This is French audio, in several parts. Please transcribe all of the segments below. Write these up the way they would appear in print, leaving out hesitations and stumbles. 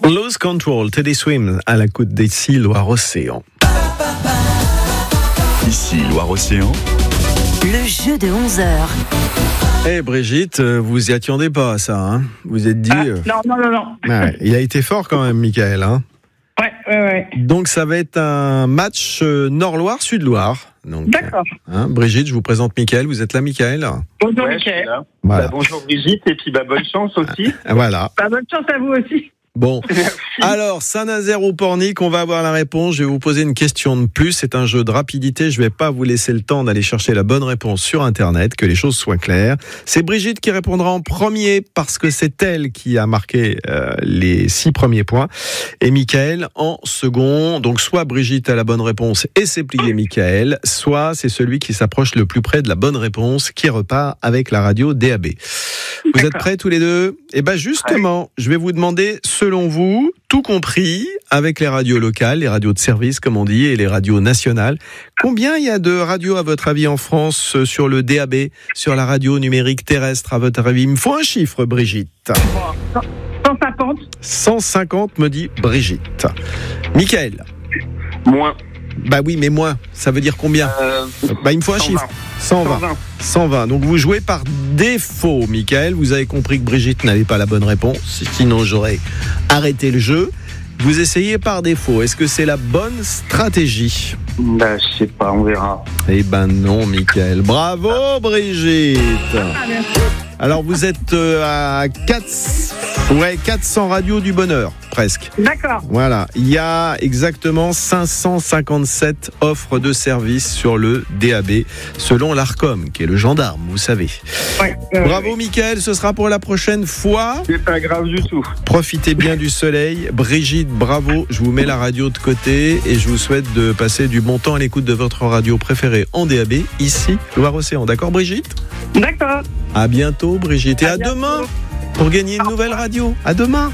Lose Control, Teddy Swims à la côte d'ici Loire-Océan. Ici Loire-Océan. Le jeu de 11h. Eh Brigitte, vous y attendiez pas à ça, hein? Vous êtes dit... Non. Ouais, il a été fort quand même, Michael, hein? Ouais. Donc ça va être un match Nord-Loire, Sud-Loire. Donc, D'accord. Brigitte, je vous présente Michael. Vous êtes là, Michael? Bonjour, Ouais, Mickaël. Voilà. Bonjour Brigitte, et puis bonne chance aussi. Voilà. Bonne chance à vous aussi. Bon, alors Saint-Nazaire ou Pornic, on va avoir la réponse. Je vais vous poser une question de plus. C'est un jeu de rapidité. Je vais pas vous laisser le temps d'aller chercher la bonne réponse sur Internet, que les choses soient claires. C'est Brigitte qui répondra en premier parce que c'est elle qui a marqué les 6 premiers points. Et Michael en second. Donc soit Brigitte a la bonne réponse et c'est plié Michael, soit c'est celui qui s'approche le plus près de la bonne réponse qui repart avec la radio DAB. Vous êtes prêts tous les deux? Eh ben justement, je vais vous demander, selon vous, tout compris, avec les radios locales, les radios de service comme on dit, et les radios nationales, combien il y a de radios à votre avis en France sur le DAB, sur la radio numérique terrestre à votre avis? Il me faut un chiffre, Brigitte. 150. 150 me dit Brigitte. Michael? Moins. Bah oui, mais moins, ça veut dire combien? Il me faut un 120. chiffre. 120. Donc vous jouez par défaut, Michael. Vous avez compris que Brigitte n'avait pas la bonne réponse. Sinon, j'aurais arrêté le jeu. Vous essayez par défaut. Est-ce que c'est la bonne stratégie? Je sais pas, on verra. Eh ben non, Michael. Bravo, Brigitte. Merci. Alors vous êtes à 400 radios du bonheur, presque. D'accord. Voilà, il y a exactement 557 offres de services sur le DAB, selon l'Arcom, qui est le gendarme, vous savez. Ouais, Bravo Mickaël, ce sera pour la prochaine fois. C'est pas grave du tout. Profitez bien du soleil. Brigitte, bravo, je vous mets la radio de côté et je vous souhaite de passer du bon temps à l'écoute de votre radio préférée en DAB, ici, Loire-Océan. D'accord Brigitte? D'accord. À bientôt Brigitte et à bientôt. demain pour gagner une nouvelle radio. À demain.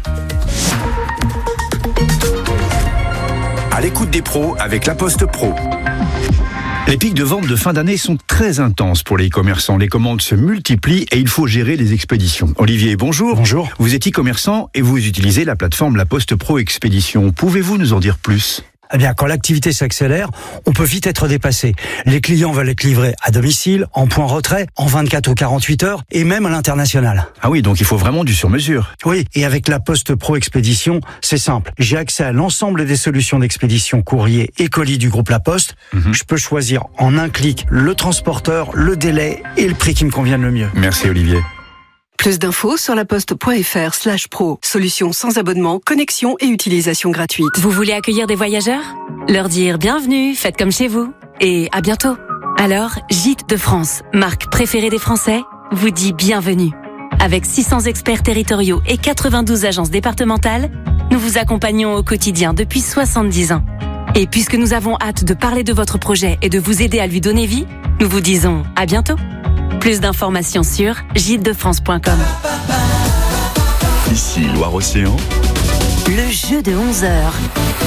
À l'écoute des pros avec La Poste Pro. Les pics de vente de fin d'année sont très intenses pour les e-commerçants. Les commandes se multiplient et il faut gérer les expéditions. Olivier, bonjour. Bonjour. Vous êtes e-commerçant et vous utilisez la plateforme La Poste Pro Expédition. Pouvez-vous nous en dire plus ? Eh bien, quand l'activité s'accélère, on peut vite être dépassé. Les clients veulent être livrés à domicile, en point retrait, en 24 ou 48 heures, et même à l'international. Ah oui, donc il faut vraiment du sur-mesure. Oui, et avec la Poste Pro Expédition, c'est simple. J'ai accès à l'ensemble des solutions d'expédition courrier et colis du groupe La Poste. Je peux choisir en un clic le transporteur, le délai et le prix qui me convienne le mieux. Merci Olivier. Plus d'infos sur laposte.fr/pro. Solution sans abonnement, connexion et utilisation gratuite. Vous voulez accueillir des voyageurs? Leur dire bienvenue, faites comme chez vous. Et à bientôt. Alors, Gîtes de France, marque préférée des Français, vous dit bienvenue. Avec 600 experts territoriaux et 92 agences départementales, nous vous accompagnons au quotidien depuis 70 ans. Et puisque nous avons hâte de parler de votre projet et de vous aider à lui donner vie, nous vous disons à bientôt. Plus d'informations sur gîtesdefrance.com. Ici Loire-Océan. Le jeu de 11h.